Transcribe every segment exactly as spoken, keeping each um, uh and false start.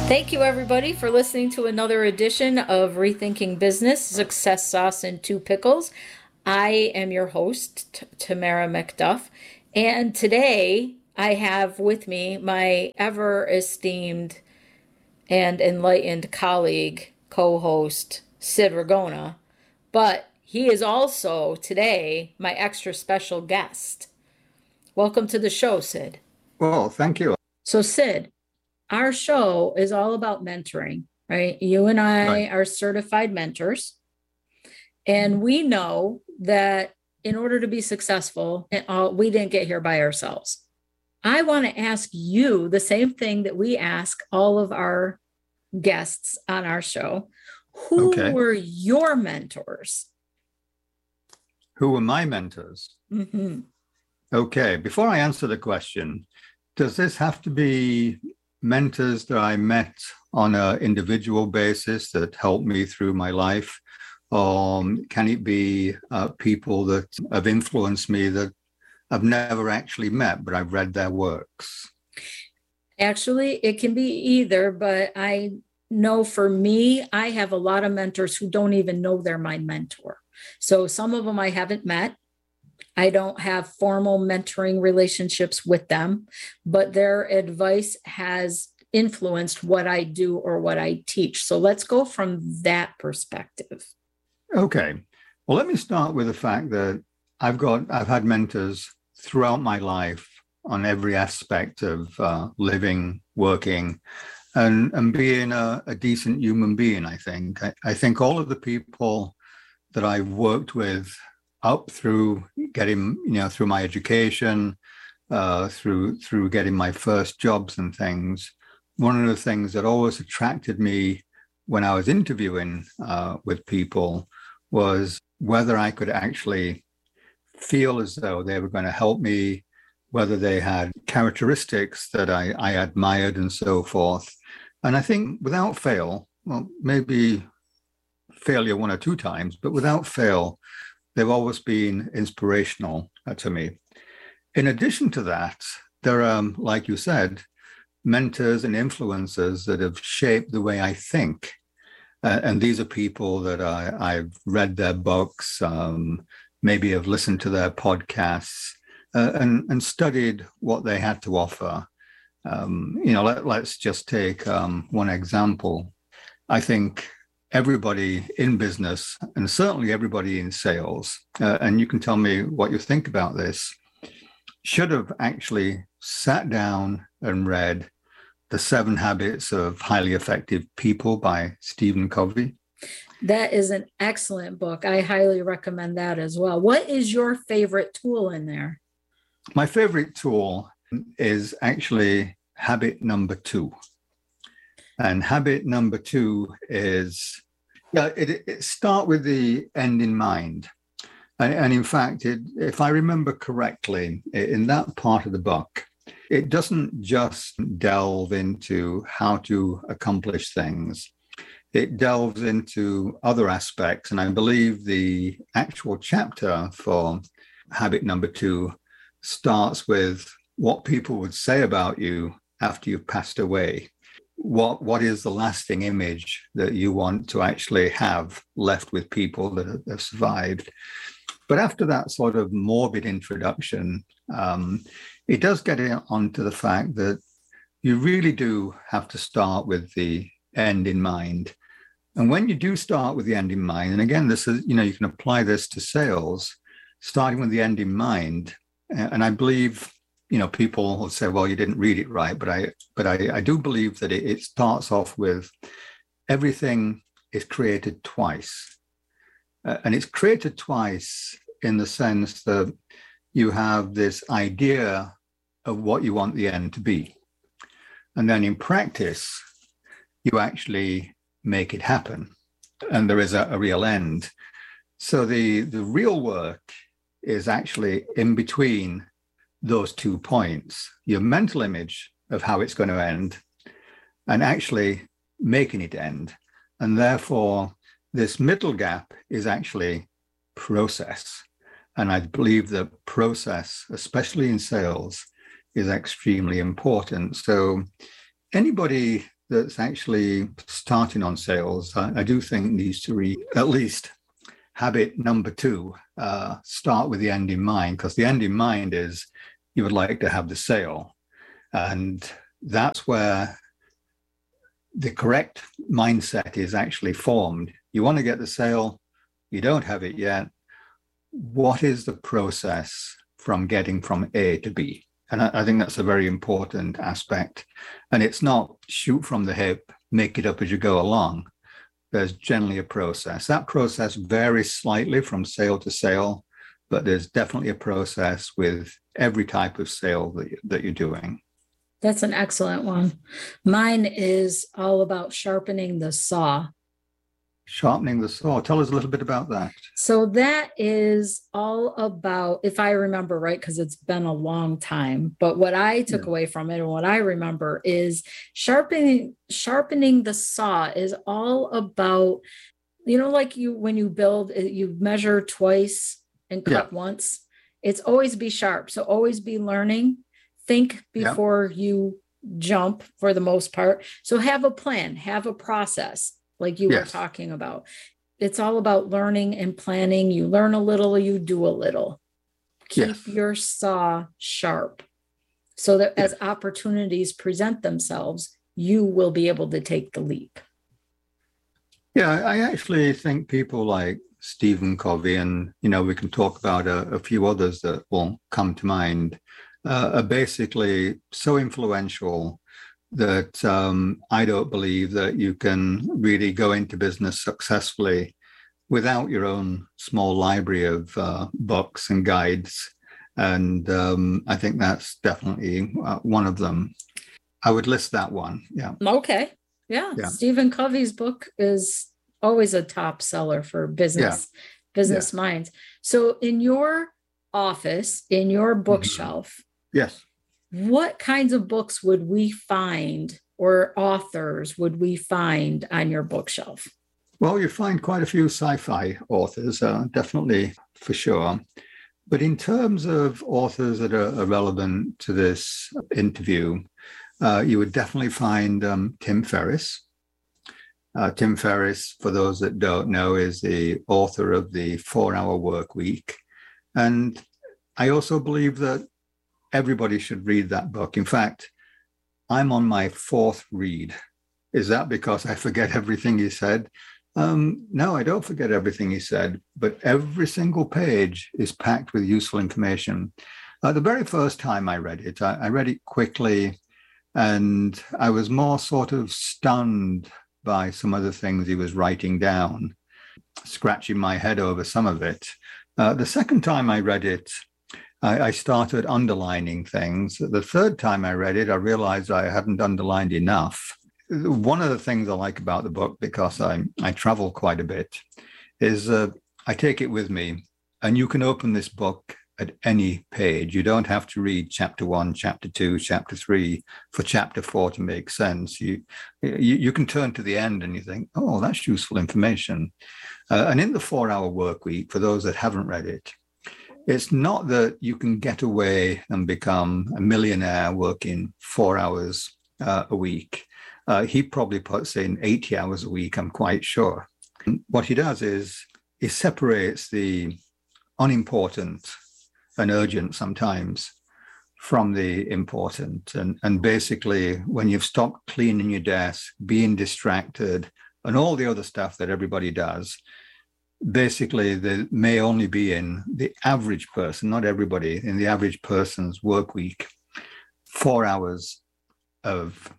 Thank you, everybody, for listening to another edition of Rethinking Business Success Sauce and Two Pickles. I am your host, T- Tamara McDuff, and today I have with me my ever esteemed and enlightened colleague, co host, Sid Ragona. But he is also today my extra special guest. Welcome to the show, Sid. Well, thank you. So, Sid, our show is all about mentoring, right? You and I Right. are certified mentors, and we know that in order to be successful, uh, we didn't get here by ourselves. I want to ask you the same thing that we ask all of our guests on our show. Who Okay. were your mentors? Who were my mentors? Mhm. Okay, before I answer the question, does this have to be mentors that I met on an individual basis that helped me through my life? Or can it be uh, people that have influenced me that I've never actually met, but I've read their works? Actually, it can be either, but I know for me, I have a lot of mentors who don't even know they're my mentor. So some of them I haven't met. I don't have formal mentoring relationships with them, but their advice has influenced what I do or what I teach. So let's go from that perspective. Okay. Well, let me start with the fact that I've got, I've had mentors throughout my life on every aspect of uh, living, working, and, and being a, a decent human being, I think. I, I think all of the people that I've worked with up through getting, you know, through my education, uh, through through getting my first jobs and things, one of the things that always attracted me when I was interviewing uh, with people was whether I could actually feel as though they were going to help me, whether they had characteristics that I, I admired and so forth. And I think without fail, well, maybe failure one or two times, but without fail, they've always been inspirational uh, to me. In addition to that, there are, like you said, mentors and influencers that have shaped the way I think. Uh, and these are people that I, I've read their books, um, maybe have listened to their podcasts, uh, and, and studied what they had to offer. Um, you know, let, let's just take um, one example. I think everybody in business, and certainly everybody in sales, uh, and you can tell me what you think about this, should have actually sat down and read The Seven Habits of Highly Effective People by Stephen Covey. That is an excellent book. I highly recommend that as well. What is your favorite tool in there? My favorite tool is actually habit number two. And habit number two is, yeah, it, it start with the end in mind. And, and in fact, it, if I remember correctly, in that part of the book, it doesn't just delve into how to accomplish things. It delves into other aspects. And I believe the actual chapter for habit number two starts with what people would say about you after you've passed away. What, what is the lasting image that you want to actually have left with people that have, have survived? But after that sort of morbid introduction, um, it does get onto the fact that you really do have to start with the end in mind. And when you do start with the end in mind, and again, this is, you know, you can apply this to sales, starting with the end in mind. And I believe, you know, people will say, well, you didn't read it right. But I, but I, I do believe that it, it starts off with everything is created twice. Uh, and it's created twice in the sense that you have this idea of what you want the end to be. And then in practice, you actually make it happen. And there is a, a real end. So the, the real work is actually in between those two points, your mental image of how it's going to end and actually making it end. And therefore, this middle gap is actually process. And I believe that process, especially in sales, is extremely important. So anybody that's actually starting on sales, I, I do think needs to read at least habit number two, uh, start with the end in mind, because the end in mind is you would like to have the sale. And that's where the correct mindset is actually formed. You want to get the sale, you don't have it yet. What is the process from getting from A to B? And I, I think that's a very important aspect. And it's not shoot from the hip, make it up as you go along. There's generally a process. That process varies slightly from sale to sale, but there's definitely a process with every type of sale that, you, that you're doing. That's an excellent one. Mine is all about sharpening the saw. Sharpening the saw. Tell us a little bit about that. So that is all about, if I remember right, because it's been a long time, but what I took yeah. away from it and what I remember is sharpening, sharpening the saw is all about, you know, like you, when you build, you measure twice and cut yeah. once. It's always be sharp. So always be learning. Think before yeah. you jump for the most part. So have a plan, have a process. Like you yes. were talking about. It's all about learning and planning. You learn a little, you do a little. Keep yes. your saw sharp so that yes. as opportunities present themselves, you will be able to take the leap. Yeah, I actually think people like Stephen Covey, and, you know, we can talk about a, a few others that will come to mind, uh, are basically so influential that um, I don't believe that you can really go into business successfully without your own small library of uh, books and guides. And um, I think that's definitely uh, one of them. I would list that one. Yeah. Okay. Yeah. yeah. Stephen Covey's book is always a top seller for business, yeah. business yeah. minds. So in your office, in your bookshelf, mm-hmm. yes. what kinds of books would we find or authors would we find on your bookshelf? Well, you find quite a few sci-fi authors, uh, definitely for sure. But in terms of authors that are, are relevant to this interview, uh, you would definitely find um, Tim Ferriss. Uh, Tim Ferriss, for those that don't know, is the author of the four-hour work week. And I also believe that everybody should read that book. In fact, I'm on my fourth read. Is that because I forget everything he said? Um, no, I don't forget everything he said, but every single page is packed with useful information. Uh, the very first time I read it, I, I read it quickly, and I was more sort of stunned by some of the things he was writing down, scratching my head over some of it. Uh, the second time I read it, I, I started underlining things. The third time I read it, I realized I hadn't underlined enough. One of the things I like about the book, because I, I travel quite a bit, is uh, I take it with me, and you can open this book at any page. You don't have to read chapter one, chapter two, chapter three for chapter four to make sense. You, you, you can turn to the end and you think, oh, that's useful information. Uh, and in the four-hour work week, for those that haven't read it, it's not that you can get away and become a millionaire working four hours uh, a week. Uh, he probably puts in eighty hours a week, I'm quite sure. What he does is he separates the unimportant and urgent sometimes from the important. And, and basically, when you've stopped cleaning your desk, being distracted, and all the other stuff that everybody does, basically, there may only be in the average person, not everybody, in the average person's work week, four hours of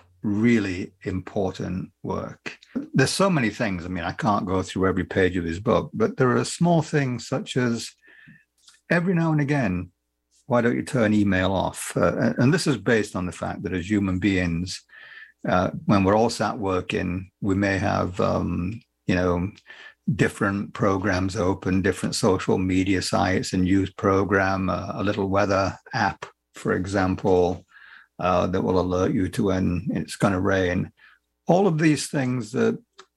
really important work. There's so many things. I mean, I can't go through every page of his book, but there are small things such as every now and again, why don't you turn email off? Uh, and this is based on the fact that as human beings, uh, when we're all sat working, we may have, um, you know, different programs open, different social media sites, a news program, a, a little weather app, for example, uh, that will alert you to when it's going to rain. All of these things that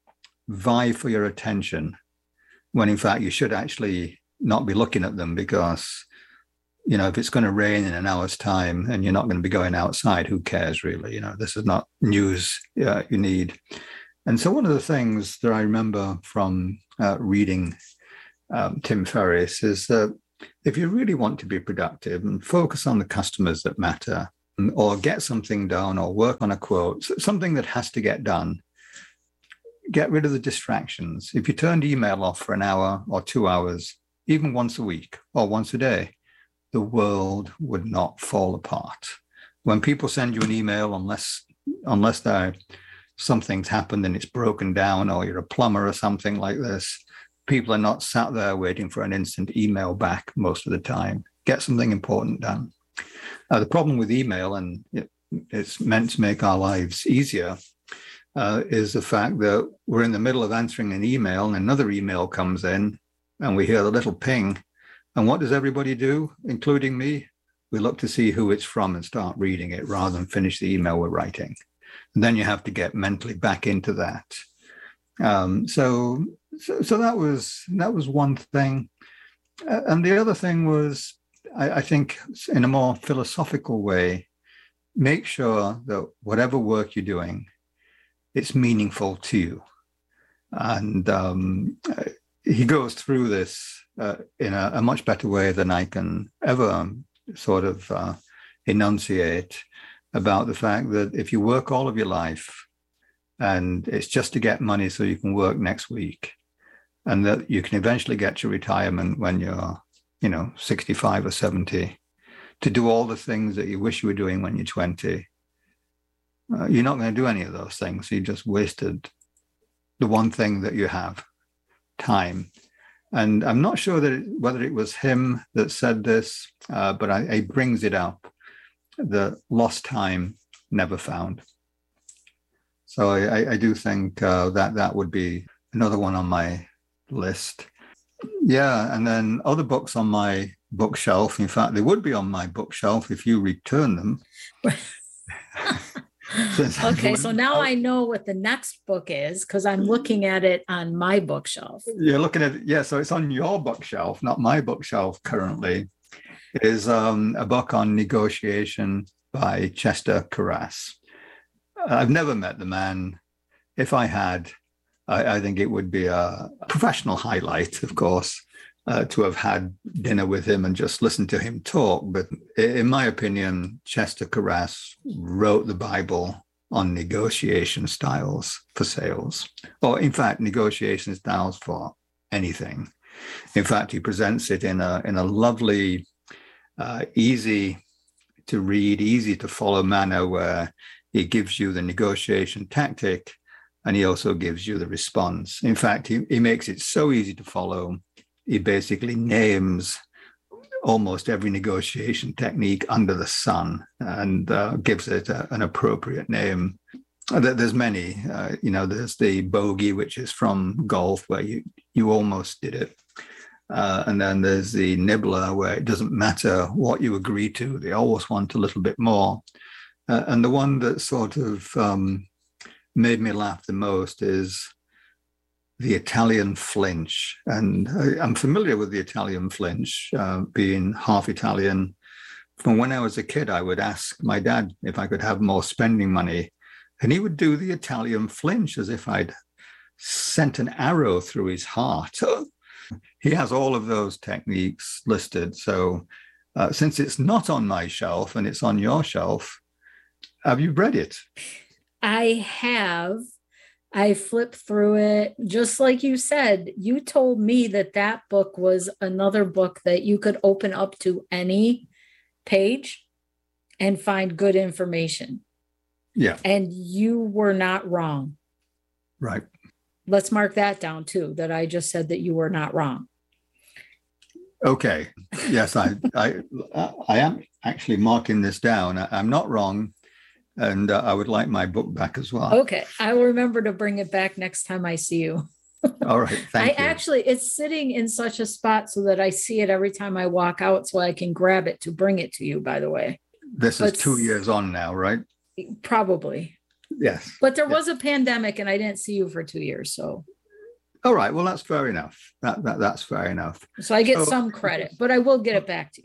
vie for your attention, when in fact you should actually not be looking at them, because you know, if it's going to rain in an hour's time and you're not going to be going outside, who cares really? You know, this is not news uh, you need. And so one of the things that I remember from uh, reading um, Tim Ferriss is that if you really want to be productive and focus on the customers that matter, or get something done, or work on a quote, something that has to get done, get rid of the distractions. If you turned email off for an hour or two hours, even once a week or once a day, the world would not fall apart. When people send you an email, unless unless there something's happened and it's broken down, or you're a plumber or something like this, people are not sat there waiting for an instant email back most of the time. Get something important done. Uh, the problem with email, and it, it's meant to make our lives easier, uh, is the fact that we're in the middle of answering an email and another email comes in and we hear the little ping. And what does everybody do, including me? We look to see who it's from and start reading it rather than finish the email we're writing. And then you have to get mentally back into that. Um, so, so, so that was that was one thing. Uh, and the other thing was, I, I think, in a more philosophical way, make sure that whatever work you're doing, it's meaningful to you. And um, he goes through this uh, in a, a much better way than I can ever sort of uh, enunciate about the fact that if you work all of your life and it's just to get money so you can work next week, and that you can eventually get to retirement when you're, you know, sixty-five or seventy, to do all the things that you wish you were doing when you're twenty, uh, you're not going to do any of those things. You just wasted the one thing that you have, time. And I'm not sure that it, whether it was him that said this, uh, but I, he brings it up, the lost time never found. So I, I do think uh, that that would be another one on my list. Yeah, and then other books on my bookshelf. In fact, they would be on my bookshelf if you return them. Okay, so now I know what the next book is because I'm looking at it on my bookshelf. You're looking at it, yeah, so it's on your bookshelf, not my bookshelf currently. It is um, a book on negotiation by Chester Carras. I've never met the man. If I had, I, I think it would be a professional highlight, of course, uh, to have had dinner with him and just listen to him talk. But in my opinion, Chester Carras wrote the Bible on negotiation styles for sales, or in fact, negotiation styles for anything. In fact, he presents it in a in a lovely, uh, easy to read, easy to follow manner where he gives you the negotiation tactic, and he also gives you the response. In fact, he, he makes it so easy to follow. He basically names almost every negotiation technique under the sun and uh, gives it a, an appropriate name. There's many, uh, you know, there's the bogey, which is from golf, where you, you almost did it. Uh, and then there's the nibbler, where it doesn't matter what you agree to, they always want a little bit more. Uh, and the one that sort of um, made me laugh the most is the Italian flinch. And I, I'm familiar with the Italian flinch, uh, being half Italian. From when I was a kid, I would ask my dad if I could have more spending money, and he would do the Italian flinch as if I'd sent an arrow through his heart. He has all of those techniques listed. So uh, since it's not on my shelf and it's on your shelf, have you read it? I have. I flipped through it. Just like you said, you told me that that book was another book that you could open up to any page and find good information. Yeah. And you were not wrong. Right. Let's mark that down too, that I just said that you were not wrong. Okay. Yes, I I, I am actually marking this down. I, I'm not wrong. And uh, I would like my book back as well. Okay. I will remember to bring it back next time I see you. All right. Thank I you. actually, it's sitting in such a spot so that I see it every time I walk out so I can grab it to bring it to you, by the way. This is two years on now, right? Probably. Yes. But there yes. was a pandemic and I didn't see you for two years. So. All right. Well, that's fair enough. That, that That's fair enough. So I get so, some credit, but I will get it back to you.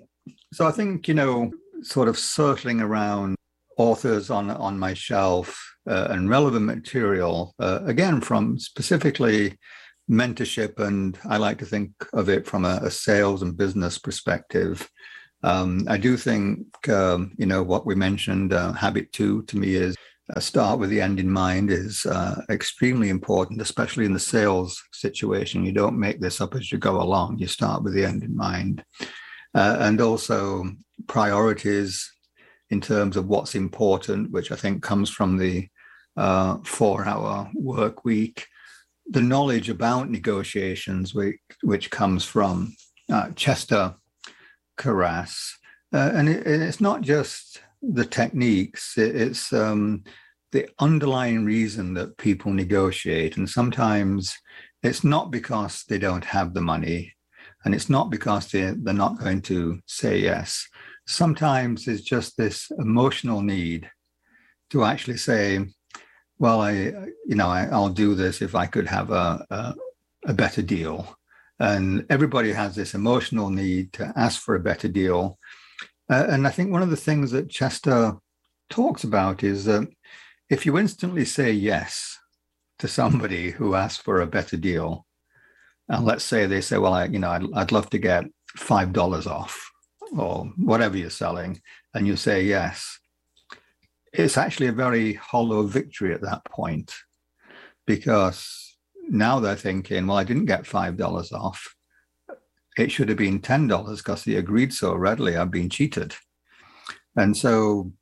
So I think, you know, sort of circling around authors on, on my shelf uh, and relevant material, uh, again, from specifically mentorship, and I like to think of it from a, a sales and business perspective. Um, I do think, um, you know, what we mentioned, uh, habit two to me is uh, start with the end in mind is uh, extremely important, especially in the sales situation. You don't make this up as you go along. You start with the end in mind. Uh, and also priorities in terms of what's important, which I think comes from the uh, four-hour work week. The knowledge about negotiations, which, which comes from uh, Chester Carras. Uh, and it, it's not just the techniques, it, it's um, the underlying reason that people negotiate. And sometimes it's not because they don't have the money, and it's not because they, they're not going to say yes. Sometimes it's just this emotional need to actually say, well, I, you know, I, I'll do this if I could have a, a, a better deal. And everybody has this emotional need to ask for a better deal. Uh, and I think one of the things that Chester talks about is that if you instantly say yes to somebody who asks for a better deal, and let's say they say, well, I, you know, I'd, I'd love to get five dollars off or whatever you're selling, and you say yes, it's actually a very hollow victory at that point, because now they're thinking, well, I didn't get five dollars off. It should have been ten dollars because he agreed so readily. I've been cheated. And so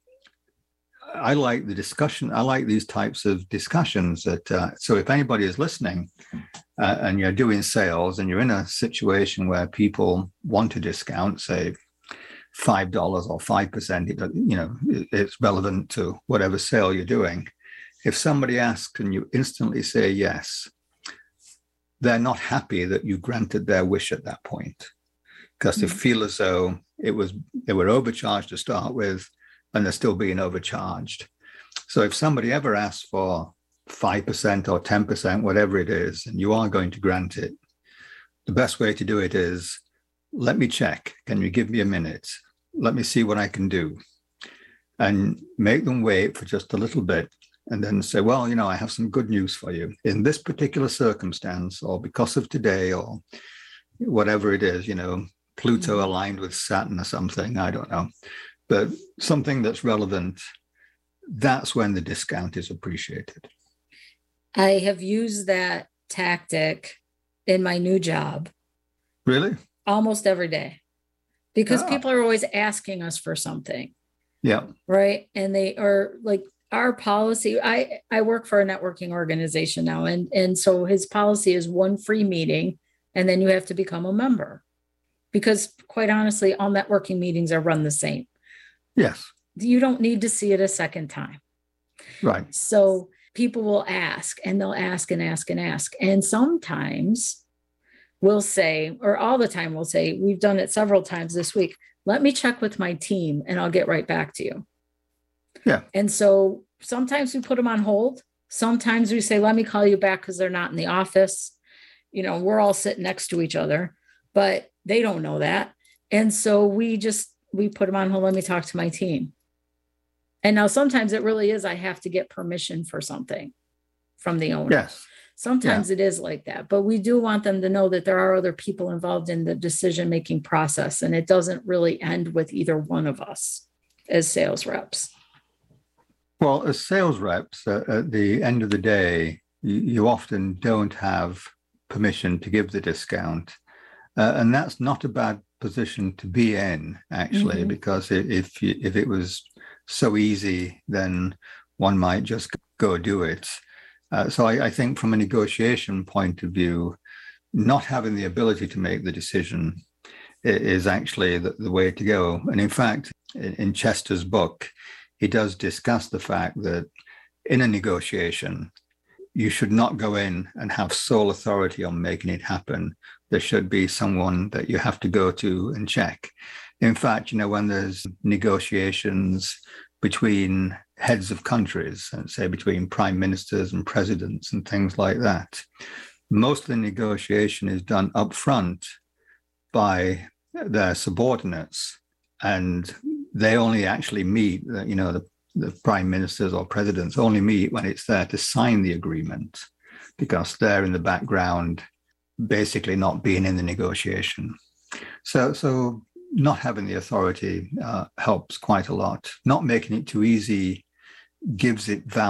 I like the discussion. I like these types of discussions that, uh, so if anybody is listening uh, and you're doing sales and you're in a situation where people want to discount, say five dollars or five percent, you know, it's relevant to whatever sale you're doing. If somebody asks and you instantly say yes, they're not happy that you granted their wish at that point, because they feel as though it was, they were overcharged to start with, and they're still being overcharged. So if somebody ever asks for five percent or ten percent, whatever it is, and you are going to grant it, the best way to do it is, let me check. Can you give me a minute? Let me see what I can do. And make them wait for just a little bit, and then say, well, you know, I have some good news for you. In this particular circumstance, or because of today, or whatever it is, you know, Pluto aligned with Saturn or something, I don't know. But something that's relevant, that's when the discount is appreciated. I have used that tactic in my new job. Really? Almost every day. Because Ah. people are always asking us for something. Yeah. Right. And they are like, our policy, I, I work for a networking organization now. And, and so his policy is one free meeting, and then you have to become a member. Because quite honestly, all networking meetings are run the same. Yes. You don't need to see it a second time. Right. So people will ask, and they'll ask and ask and ask. And sometimes we'll say, or all the time we'll say, we've done it several times this week, let me check with my team and I'll get right back to you. Yeah. And so sometimes we put them on hold. Sometimes we say, let me call you back because they're not in the office. You know, we're all sitting next to each other, but they don't know that. And so we just, we put them on hold. Let me talk to my team. And now sometimes it really is, I have to get permission for something from the owner. Yes. Sometimes yeah. It is like that, but we do want them to know that there are other people involved in the decision-making process, and it doesn't really end with either one of us as sales reps. Well, as sales reps, uh, at the end of the day, you, you often don't have permission to give the discount. Uh, and that's not a bad position to be in, actually, mm-hmm. because if you, if it was so easy, then one might just go do it. Uh, so I, I think from a negotiation point of view, not having the ability to make the decision is actually the, the way to go. And in fact, in, in Chester's book, he does discuss the fact that in a negotiation, you should not go in and have sole authority on making it happen. There should be someone that you have to go to and check. In fact, you know, when there's negotiations between heads of countries, and say between prime ministers and presidents and things like that, most of the negotiation is done up front by their subordinates and they only actually meet, you know, the, the prime ministers or presidents only meet when it's there to sign the agreement, because they're in the background, basically not being in the negotiation. So, so not having the authority uh, helps quite a lot. Not making it too easy gives it value.